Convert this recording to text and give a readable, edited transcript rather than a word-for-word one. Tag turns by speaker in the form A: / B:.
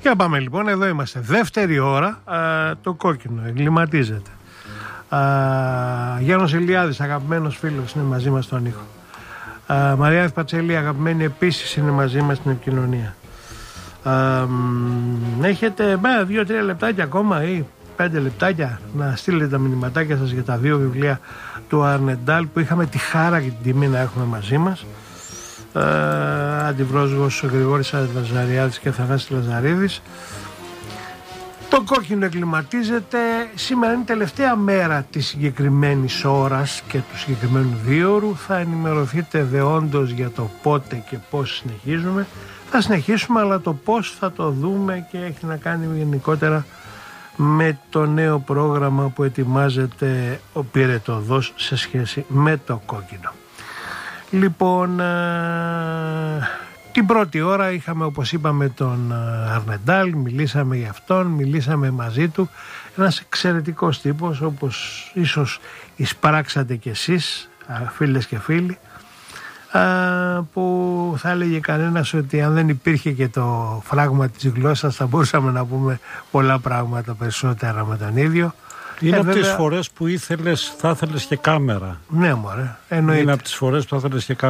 A: Για πάμε λοιπόν, εδώ είμαστε. Δεύτερη ώρα, το κόκκινο εγκληματίζεται. Γιάννος Ηλιάδης, αγαπημένος φίλος, είναι μαζί μας στον ήχο. Μαριάδης Πατσελή, αγαπημένη επίσης, είναι μαζί μας στην επικοινωνία. Έχετε 2-3 λεπτάκια ακόμα ή 5 λεπτάκια να στείλετε τα μηνυματάκια σας για τα 2 βιβλία του Αρνεντάλ που είχαμε τη χάρα και την τιμή να έχουμε μαζί μας. Αντιβρόσγος Γρηγόρης Λαζαριάδης και Θανάσης Λαζαρίδης. Το κόκκινο εγκληματίζεται. Σήμερα είναι η τελευταία μέρα της συγκεκριμένης ώρας και του συγκεκριμένου δίωρου. Θα ενημερωθείτε δεόντως για το πότε και πώς συνεχίζουμε. Θα συνεχίσουμε, αλλά το πώς θα το δούμε και έχει να κάνει γενικότερα με το νέο πρόγραμμα που ετοιμάζεται ο Πυρετοδός σε σχέση με το κόκκινο. Λοιπόν, την πρώτη ώρα είχαμε, όπως είπαμε, τον Αρνεντάλ, μιλήσαμε για αυτόν, μιλήσαμε μαζί του. Ένας εξαιρετικός τύπος, όπως ίσως εισπράξατε κι εσείς, φίλες και φίλοι, που θα έλεγε κανένας ότι αν δεν υπήρχε και το φράγμα της γλώσσας θα μπορούσαμε να πούμε πολλά πράγματα περισσότερα με τον ίδιο.
B: Είναι από τις φορές που θα ήθελες και κάμερα.
A: Ναι, μωρέ, εννοείται.
B: Είναι από τις φορές που θα ήθελες και κάμερα.